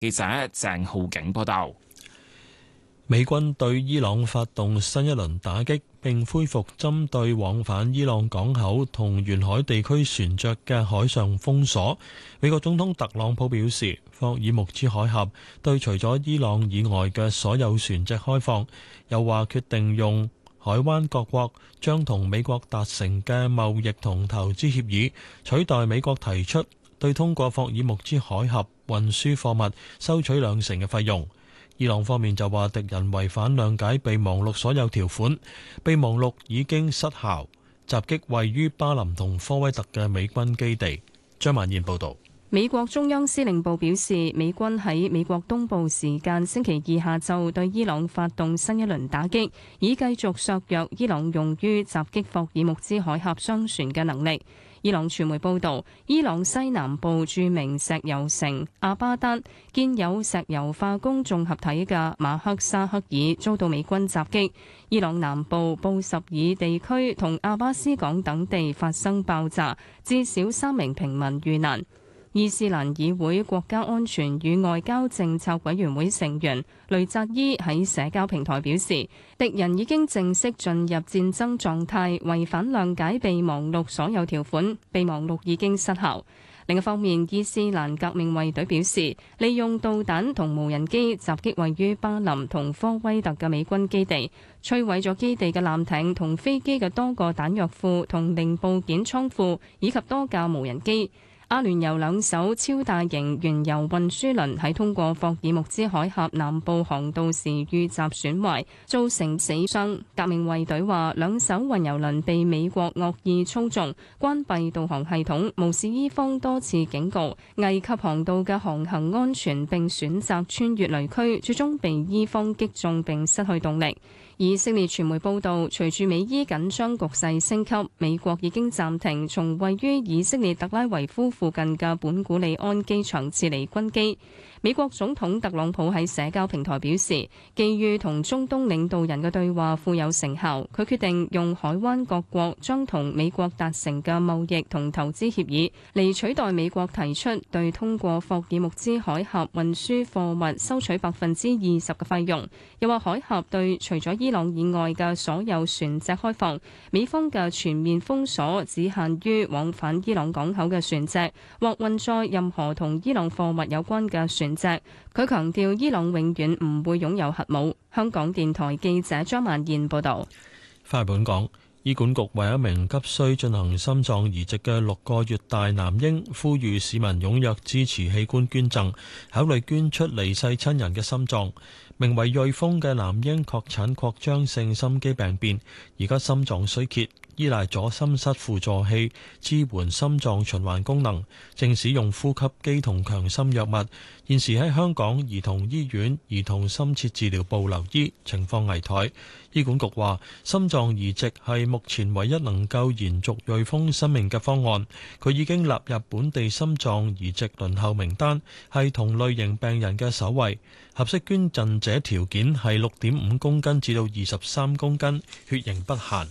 記者鄭浩景報道。 美軍對伊朗發動新一輪打擊，並恢復針對往返伊朗港口同沿海地區船隻嘅海上封鎖。美國總統特朗普表示，霍爾木茲海峽對除咗伊朗以外嘅所有船隻開放，又話決定用海灣各國將同美國達成嘅貿易同投資協議取代美國提出對通過霍爾木茲海峽運輸貨物收取2成嘅費用。伊朗方面就話敵人違反諒解備忘錄所有條款，備忘錄已經失效，襲擊位於巴林同科威特嘅美軍基地。張曼燕報導。 美國中央司令部表示，美軍喺美國東部時間星期二下晝對伊朗發動新一輪打擊，以繼續削弱伊朗用於襲擊霍爾木茲海峽商船嘅能力。伊朗傳媒報導，伊朗西南部著名石油城阿巴丹建有石油化工綜合體嘅馬克沙克爾遭到美軍襲擊。伊朗南部布什爾地區同阿巴斯港等地發生爆炸，至少3名平民遇難。伊斯蘭議會國家安全與外交政策委員會成員雷扎伊喺社交平台表示，敵人已經正式進入戰爭狀態，違反諒解備忘錄所有條款，備忘錄已經失效。另一方面，伊斯蘭革命衛隊表示，利用導彈同無人機襲擊位於巴林同科威特嘅美軍基地，摧毀咗基地嘅艦艇同飛機嘅多個彈藥庫同零部件倉庫，以及多架無人機。阿聯酋2艘超大型原油運輸輪喺通過霍爾木茲海峽南部航道時遇襲損壞，造成死傷。革命衛隊話2艘運油輪被美國惡意操縱，關閉導航系統，無視伊方多次警告，危及航道嘅航行安全，並選擇穿越雷區，最終被伊方擊中並失去動力。以色列傳媒報導，隨住美伊緊張局勢升級，美國已經暫停從位於以色列特拉維夫附近嘅本古里安機場撤離軍機。美國總統特朗普喺社交平台表示，基於同中東領導人嘅對話富有成效，佢決定用海灣各國將同美國達成嘅貿易同投資協議嚟取代美國提出對通過霍爾木茲海峽運輸貨物收取20%嘅費用。又話海峽對除咗伊朗以外嘅所有船隻開放，美方嘅全面封鎖只限於往返伊朗港口嘅船隻或運載任何同伊朗貨物有關嘅船隻。佢強調伊朗永遠唔會擁有核武。香港電台記者張曼燕報導。 翻嚟本港，醫管局為一名急需進行心臟移植嘅6個月大男嬰，呼籲市民踴躍支持器官捐贈，考慮捐出離世親人嘅心臟。名為瑞豐嘅男嬰確診擴張性心肌病變，而家心臟衰竭，依賴左心室輔助器支援心臟循環功能，正使用呼吸機同強心藥物。現時喺香港兒童醫院兒童深切治療部留醫，情況危殆。醫管局話，心臟移植係目前唯一能夠延續瑞豐生命嘅方案。佢已經納入本地心臟移植輪候名單，係同類型病人嘅首位。合適捐贈者條件係6.5公斤至到23公斤，血型不限。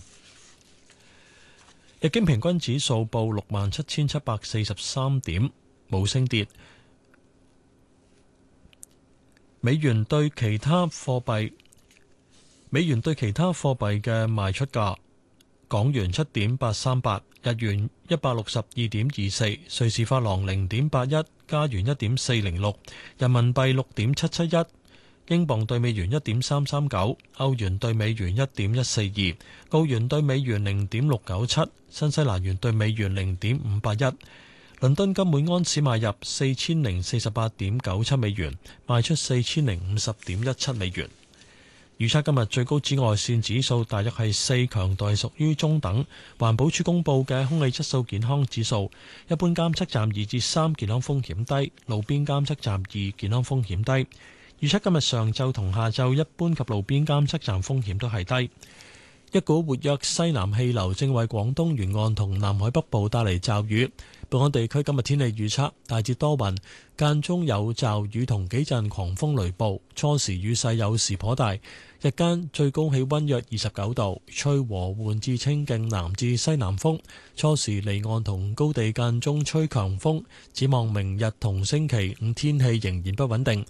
日經平均指數報67,743點，冇升跌。美元對其他貨幣嘅賣出價：港元7.838，日元162.24，瑞士法郎0.81，加元1.406，人民幣6.771，英鎊對美元1.339，歐元對美元1.142，澳元對美元0.697，新西蘭元對美元0.581。倫敦金每安士買入4048.97美元，賣出4050.17美元。預測今日最高紫外線指數大約係4，強度係屬於中等。環保署公布嘅空氣質素健康指數，一般監測站2至3，健康風險低；路邊監測站2，健康風險低。預測今日上晝同下晝一般及路邊監測站風險都係低。一股活躍西南氣流正為廣東沿岸同南海北部帶嚟驟雨。 本港地區今日天氣預測大致多雲，間中有驟雨同幾陣狂風雷暴，初時雨勢有時頗大，日間最高氣溫約29度，吹和緩至清勁南至西南風，初時離岸同高地間中吹強風。展望明日同星期五天氣仍然不穩定，